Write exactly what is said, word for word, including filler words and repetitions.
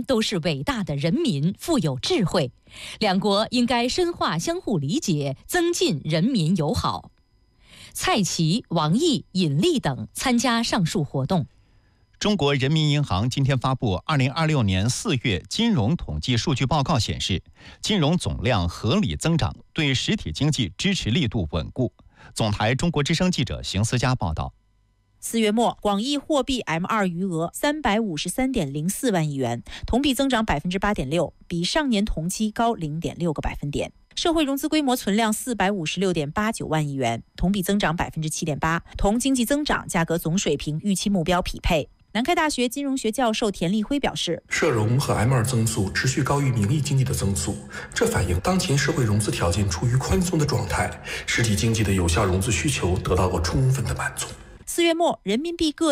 都是伟大的人民，富有智慧，两国应该深化相互理解，增进人民友好。蔡奇、王毅、尹力等参加上述活动。 中国人民银行今天发布二零二六年四月金融统计数据报告显示，金融总量合理增长，对实体经济支持力度稳固。总台中国之声记者邢思佳报道。 四月末，广义货币 M 二 余额三百五十三点零四万亿元，同比增长百分之八点六，比上年同期高零点六个百分点。社会融资规模存量四百五十六点八九万亿元，同比增长百分之七点八，同经济增长价格总水平预期目标匹配。南开大学金融学教授田立辉表示， 社融和 M 二 增速持续高于名义经济的增速，这反映当前社会融资条件处于宽松的状态，实体经济的有效融资需求得到了充分的满足。 四月末，人民币各